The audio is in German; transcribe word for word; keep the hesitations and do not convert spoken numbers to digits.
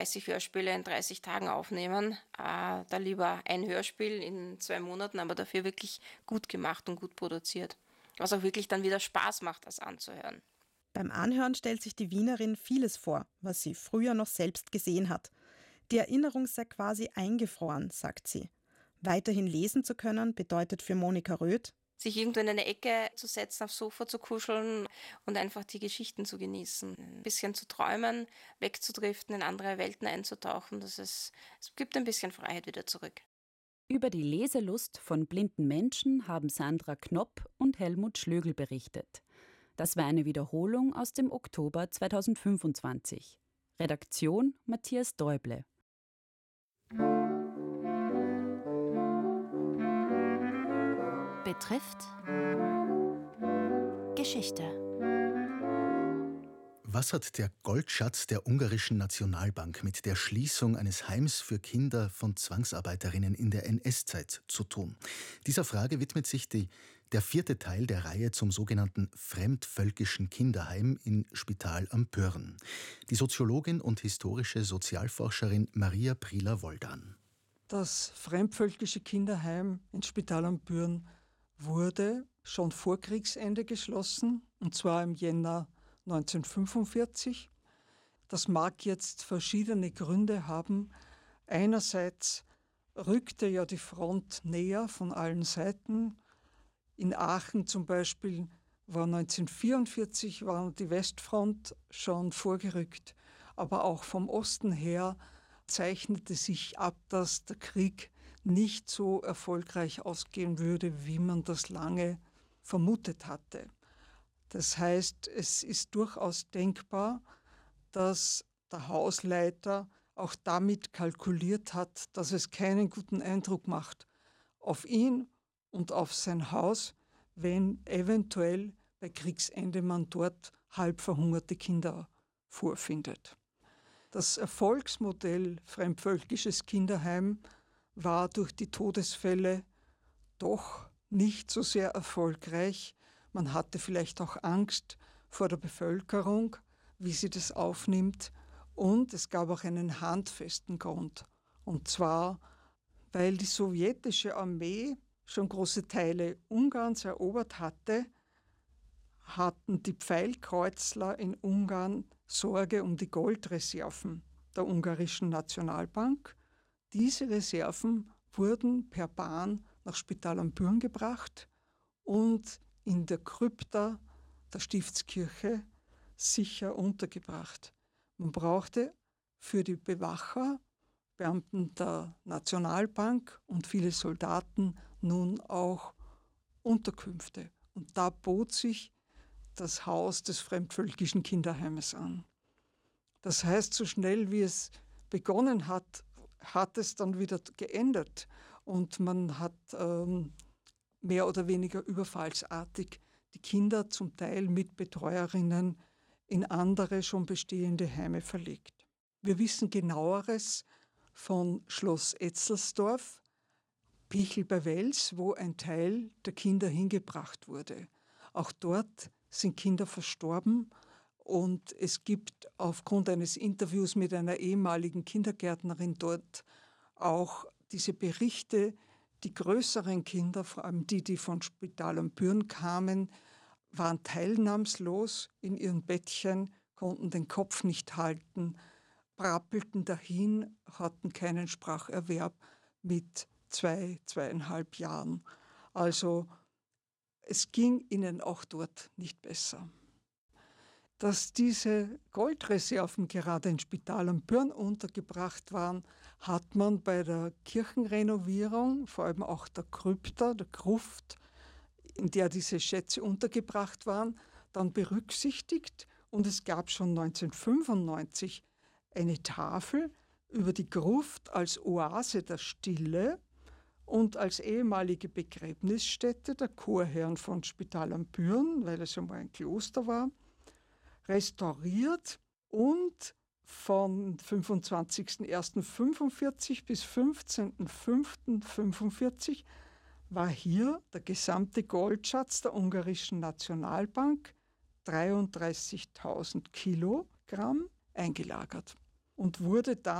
dreißig Hörspiele in dreißig Tagen aufnehmen. Äh, da lieber ein Hörspiel in zwei Monaten, aber dafür wirklich gut gemacht und gut produziert. Was auch wirklich dann wieder Spaß macht, das anzuhören. Beim Anhören stellt sich die Wienerin vieles vor, was sie früher noch selbst gesehen hat. Die Erinnerung sei quasi eingefroren, sagt sie. Weiterhin lesen zu können, bedeutet für Monika Röth: Sich irgendwo in eine Ecke zu setzen, aufs Sofa zu kuscheln und einfach die Geschichten zu genießen. Ein bisschen zu träumen, wegzudriften, in andere Welten einzutauchen. Das ist, es gibt ein bisschen Freiheit wieder zurück. Über die Leselust von blinden Menschen haben Sandra Knopp und Helmut Schlögl berichtet. Das war eine Wiederholung aus dem Oktober zweitausendfünfundzwanzig. Redaktion Matthias Däuble. Betrifft Geschichte. Was hat der Goldschatz der ungarischen Nationalbank mit der Schließung eines Heims für Kinder von Zwangsarbeiterinnen in der N S-Zeit zu tun? Dieser Frage widmet sich die, der vierte Teil der Reihe zum sogenannten Fremdvölkischen Kinderheim in Spital am Pyhrn. Die Soziologin und historische Sozialforscherin Maria Prieler-Woldan. Das Fremdvölkische Kinderheim in Spital am Pyhrn wurde schon vor Kriegsende geschlossen, und zwar im Jänner neunzehnhundertfünfundvierzig. Das mag jetzt verschiedene Gründe haben. Einerseits rückte ja die Front näher von allen Seiten. In Aachen zum Beispiel war neunzehnhundertvierundvierzig war die Westfront schon vorgerückt, aber auch vom Osten her zeichnete sich ab, dass der Krieg nicht so erfolgreich ausgehen würde, wie man das lange vermutet hatte. Das heißt, es ist durchaus denkbar, dass der Hausleiter auch damit kalkuliert hat, dass es keinen guten Eindruck macht auf ihn und auf sein Haus, wenn eventuell bei Kriegsende man dort halb verhungerte Kinder vorfindet. Das Erfolgsmodell Fremdvölkisches Kinderheim war durch die Todesfälle doch nicht so sehr erfolgreich. Man hatte vielleicht auch Angst vor der Bevölkerung, wie sie das aufnimmt. Und es gab auch einen handfesten Grund. Und zwar, weil die sowjetische Armee schon große Teile Ungarns erobert hatte, hatten die Pfeilkreuzler in Ungarn Sorge um die Goldreserven der ungarischen Nationalbank. Diese Reserven wurden per Bahn nach Spital am Pyhrn gebracht und in der Krypta der Stiftskirche sicher untergebracht. Man brauchte für die Bewacher, Beamten der Nationalbank und viele Soldaten nun auch Unterkünfte. Und da bot sich das Haus des Fremdvölkischen Kinderheimes an. Das heißt, so schnell wie es begonnen hat, hat es dann wieder geändert. Und man hat ähm, mehr oder weniger überfallsartig die Kinder zum Teil mit Betreuerinnen in andere schon bestehende Heime verlegt. Wir wissen Genaueres von Schloss Etzelsdorf, Pichel bei Wels, wo ein Teil der Kinder hingebracht wurde. Auch dort sind Kinder verstorben und es gibt aufgrund eines Interviews mit einer ehemaligen Kindergärtnerin dort auch diese Berichte, die größeren Kinder, vor allem die, die von Spital am Pyhrn kamen, waren teilnahmslos in ihren Bettchen, konnten den Kopf nicht halten, brappelten dahin, hatten keinen Spracherwerb mit zwei, zweieinhalb Jahren. Also es ging ihnen auch dort nicht besser. Dass diese Goldreserven gerade in Spital am Pyhrn untergebracht waren, hat man bei der Kirchenrenovierung, vor allem auch der Krypta, der Gruft, in der diese Schätze untergebracht waren, dann berücksichtigt. Und es gab schon neunzehnhundertfünfundneunzig eine Tafel über die Gruft als Oase der Stille und als ehemalige Begräbnisstätte der Chorherren von Spital am Pyhrn, weil es einmal ein Kloster war, restauriert und von fünfundzwanzigsten ersten fünfundvierzig bis fünfzehnten fünften fünfundvierzig war hier der gesamte Goldschatz der ungarischen Nationalbank, dreiunddreißigtausend Kilogramm, eingelagert. und wurde dann